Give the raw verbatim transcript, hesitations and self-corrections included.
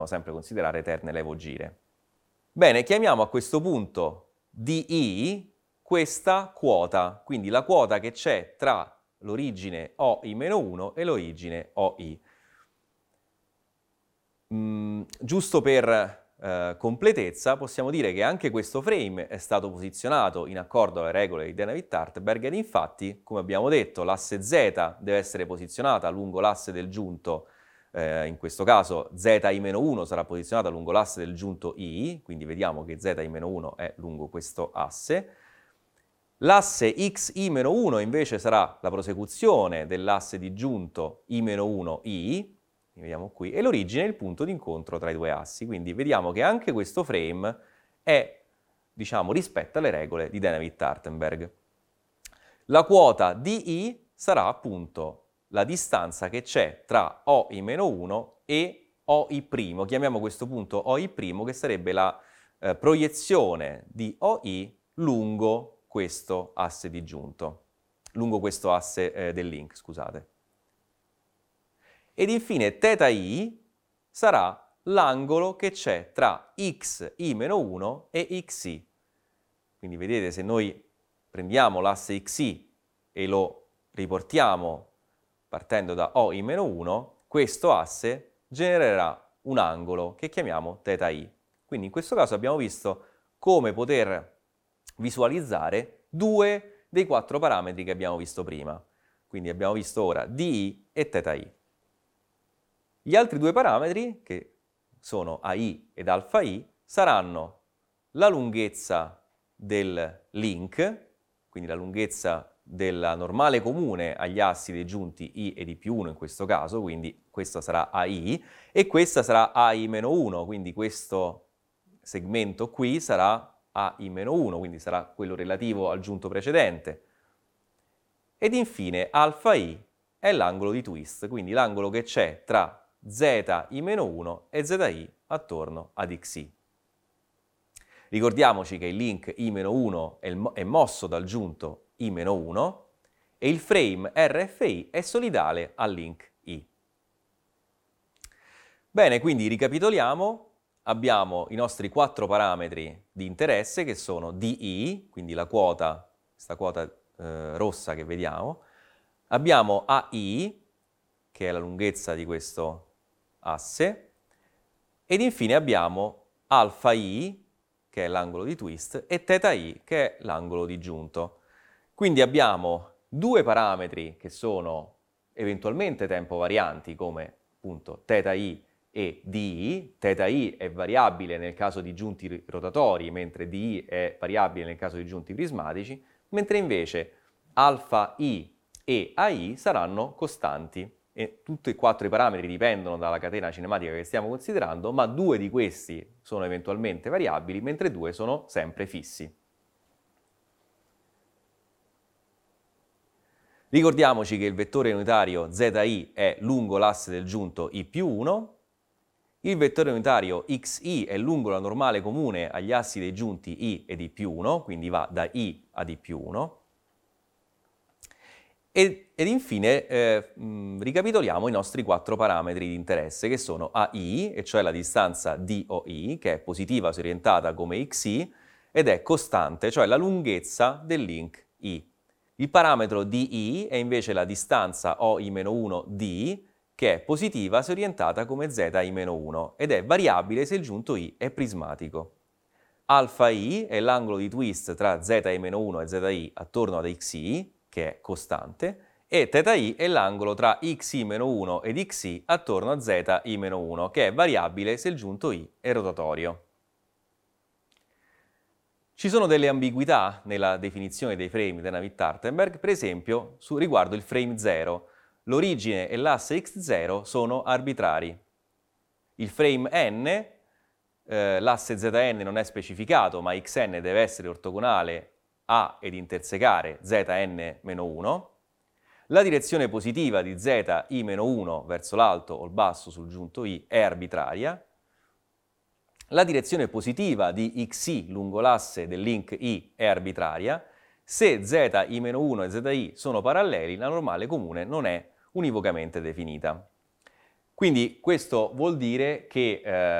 sempre considerare eterne levogire. Bene, chiamiamo a questo punto di questa quota, quindi la quota che c'è tra l'origine O I meno uno e l'origine O I. Mm, giusto per eh, completezza, possiamo dire che anche questo frame è stato posizionato in accordo alle regole di Dana-Witt-Hartberg ed infatti, come abbiamo detto, l'asse Z deve essere posizionata lungo l'asse del giunto. Eh, in questo caso Z I meno uno sarà posizionata lungo l'asse del giunto I, quindi vediamo che Z I meno uno è lungo questo asse. L'asse X I meno uno invece sarà la prosecuzione dell'asse disgiunto I meno uno I, vediamo qui, e l'origine è il punto di incontro tra i due assi, quindi vediamo che anche questo frame è, diciamo, rispetta le regole di Dana-Witt-Hartberg. La quota di I sarà appunto la distanza che c'è tra O I meno uno e O I', chiamiamo questo punto O I', che sarebbe la eh, proiezione di O I lungo questo asse disgiunto, lungo questo asse eh, del link, scusate. Ed infine θ I sarà l'angolo che c'è tra X I meno uno e X I. Quindi vedete, se noi prendiamo l'asse X I e lo riportiamo partendo da O I meno uno, questo asse genererà un angolo che chiamiamo θ I. Quindi in questo caso abbiamo visto come poter visualizzare due dei quattro parametri che abbiamo visto prima. Quindi abbiamo visto ora di I e θ I. Gli altri due parametri, che sono A I ed alfa I, saranno la lunghezza del link, quindi la lunghezza della normale comune agli assi dei giunti I e I più uno in questo caso, quindi questa sarà A I, e questa sarà A I meno uno, quindi questo segmento qui sarà A I meno uno, quindi sarà quello relativo al giunto precedente. Ed infine alfa I è l'angolo di twist, quindi l'angolo che c'è tra Z I meno uno e Z I attorno ad X I. Ricordiamoci che il link I meno uno è mosso dal giunto I meno uno e il frame R F I è solidale al link I. Bene, quindi ricapitoliamo, abbiamo i nostri quattro parametri di interesse che sono D I, quindi la quota, questa quota eh, rossa che vediamo, abbiamo A I, che è la lunghezza di questo asse, ed infine abbiamo alfa I, che è l'angolo di twist, e θ I, che è l'angolo di giunto. Quindi abbiamo due parametri che sono eventualmente tempo varianti, come appunto θ I e D I. θ I è variabile nel caso di giunti rotatori, mentre D I è variabile nel caso di giunti prismatici, mentre invece alfa I e A I saranno costanti. E tutti e quattro i parametri dipendono dalla catena cinematica che stiamo considerando, ma due di questi sono eventualmente variabili, mentre due sono sempre fissi. Ricordiamoci che il vettore unitario Z I è lungo l'asse del giunto I più uno, il vettore unitario X I è lungo la normale comune agli assi dei giunti I ed I più uno, quindi va da I ad I più uno. Ed, ed infine eh, mh, ricapitoliamo i nostri quattro parametri di interesse, che sono A I, e cioè la distanza D O I, che è positiva se orientata come X I, ed è costante, cioè la lunghezza del link I. Il parametro D I è invece la distanza O I meno uno D, che è positiva se orientata come Z I meno uno, ed è variabile se il giunto I è prismatico. Alfa I è l'angolo di twist tra Z I meno uno e Z I attorno ad X I, che è costante, e θ I è l'angolo tra X I meno uno ed X I attorno a Z I meno uno, che è variabile se il giunto I è rotatorio. Ci sono delle ambiguità nella definizione dei frame di Dana-Witt-Hartberg, per esempio su, riguardo il frame zero. L'origine e l'asse X zero sono arbitrari. Il frame N, eh, l'asse Z N non è specificato, ma X N deve essere ortogonale a ed intersecare Z N meno uno. La direzione positiva di Z I meno uno verso l'alto o il basso sul giunto I è arbitraria. La direzione positiva di X I lungo l'asse del link I è arbitraria. Se Z I meno uno e Z I sono paralleli, la normale comune non è univocamente definita. Quindi questo vuol dire che eh,